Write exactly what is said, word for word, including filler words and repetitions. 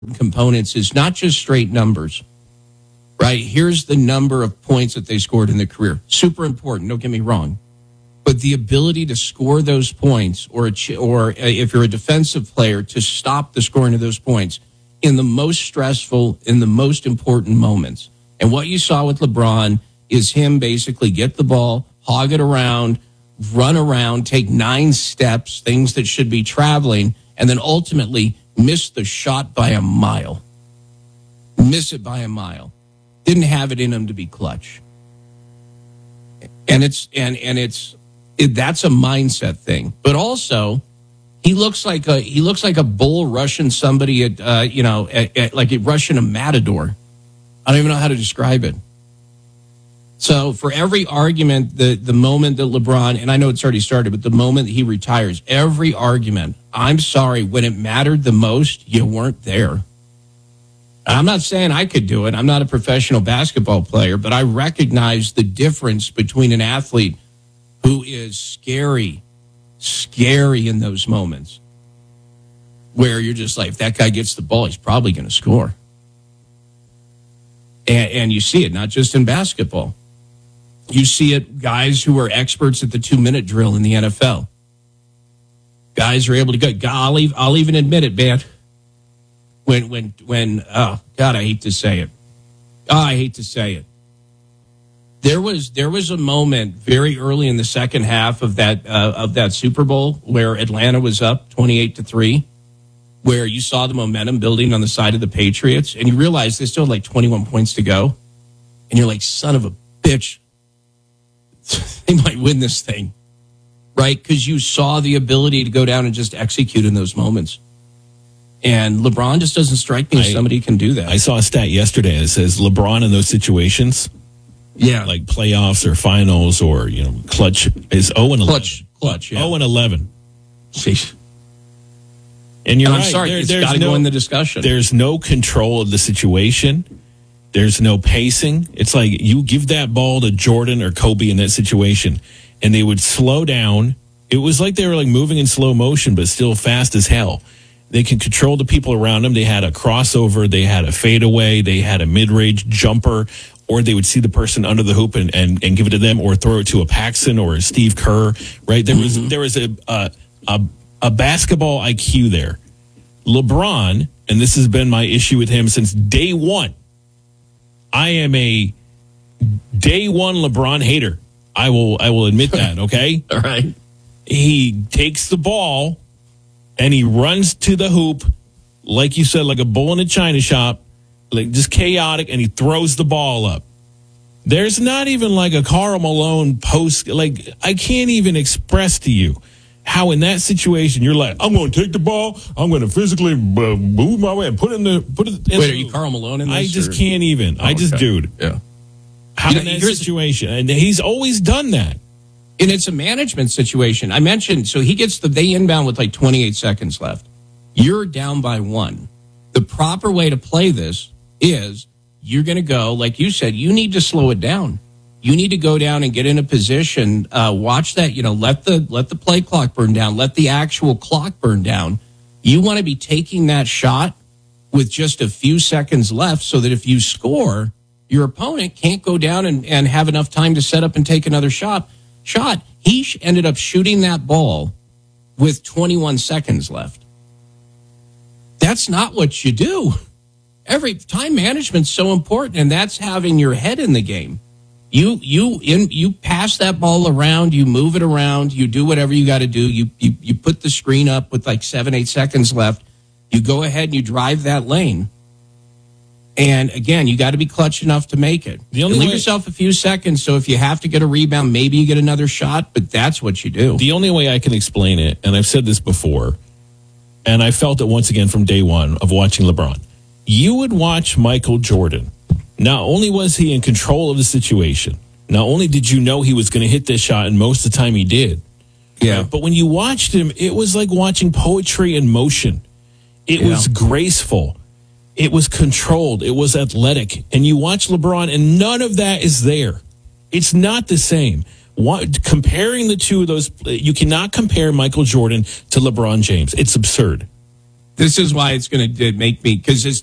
components is not just straight numbers, right? Here's the number of points that they scored in their career. Super important, don't get me wrong. But the ability to score those points, or a, or if you're a defensive player, to stop the scoring of those points in the most stressful, in the most important moments. And what you saw with LeBron is him basically get the ball, hog it around, run around, take nine steps, things that should be traveling, and then ultimately miss the shot by a mile. Miss it by a mile. Didn't have it in him to be clutch. And it's and and it's it, that's a mindset thing. But also, he looks like a he looks like a bull rushing somebody at uh, you know at, at, like rushing a matador. I don't even know how to describe it. So for every argument, the the moment that LeBron, and I know it's already started, but the moment that he retires, every argument, I'm sorry, when it mattered the most, you weren't there. I'm not saying I could do it. I'm not a professional basketball player, but I recognize the difference between an athlete who is scary, scary in those moments, where you're just like, if that guy gets the ball, he's probably going to score. And, and you see it not just in basketball. You see it, guys who are experts at the two-minute drill in the N F L. Guys are able to go. I'll, I'll even admit it, man. When, when, when, oh, God, I hate to say it. Oh, I hate to say it. There was, there was a moment very early in the second half of that, uh, of that Super Bowl where Atlanta was up twenty-eight to three, where you saw the momentum building on the side of the Patriots, and you realize they still had like twenty-one points to go. And you're like, son of a bitch. They might win this thing, right? Because you saw the ability to go down and just execute in those moments. And LeBron just doesn't strike me as somebody who can do that. I saw a stat yesterday that says LeBron in those situations, yeah, like playoffs or finals or, you know, clutch, is oh and eleven. Clutch, clutch, yeah. oh and eleven. Jeez. And you're and I'm right. sorry, there, it's there's got to no, go in the discussion. There's no control of the situation. There's no pacing. It's like you give that ball to Jordan or Kobe in that situation, and they would slow down. It was like they were like moving in slow motion, but still fast as hell. They can control the people around them. They had a crossover. They had a fadeaway. They had a mid-range jumper, or they would see the person under the hoop and, and, and give it to them, or throw it to a Paxson or a Steve Kerr. Right? There was mm-hmm. there was a, a a a basketball I Q there. LeBron, and this has been my issue with him since day one. I am a day one LeBron hater. I will I will admit that, okay? All right. He takes the ball and he runs to the hoop, like you said, like a bull in a china shop, like just chaotic, and he throws the ball up. There's not even like a Karl Malone post. Like, I can't even express to you how in that situation you're like, I'm going to take the ball, I'm going to physically uh, move my way and put it in the put it. In Wait, the, are you Karl Malone in this? I just or? can't even. Oh, I just, okay. dude. Yeah. How you in know, that situation, and he's always done that. And it's a management situation. I mentioned, so he gets the, they inbound with like twenty-eight seconds left. You're down by one. The proper way to play this is you're going to go, like you said, you need to slow it down. You need to go down and get in a position, uh, watch that, you know, let the, let the play clock burn down, let the actual clock burn down. You want to be taking that shot with just a few seconds left so that if you score, your opponent can't go down and, and have enough time to set up and take another shot. Shot. He ended up shooting that ball with twenty-one seconds left. That's not what you do. Every time management's so important, and that's having your head in the game. You you in you pass that ball around, you move it around, you do whatever you got to do. You, you you put the screen up with like seven, eight seconds left. You go ahead and you drive that lane. And again, you got to be clutch enough to make it. The only leave way, yourself a few seconds, so if you have to get a rebound, maybe you get another shot, but that's what you do. The only way I can explain it, and I've said this before, and I felt it once again from day one of watching LeBron. You would watch Michael Jordan. Not only was he in control of the situation, not only did you know he was going to hit this shot, and most of the time he did. Yeah. Right? But when you watched him, it was like watching poetry in motion. It yeah. was graceful. It was controlled. It was athletic. And you watch LeBron, and none of that is there. It's not the same. What, comparing the two of those, you cannot compare Michael Jordan to LeBron James. It's absurd. This is why it's going to make me, because his